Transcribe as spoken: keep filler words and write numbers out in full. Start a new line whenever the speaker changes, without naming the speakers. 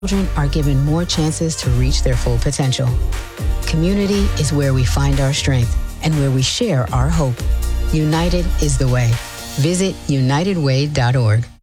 children are given more chances to reach their full potential. Community is where we find our strength and where we share our hope. United is the way. Visit united way dot org.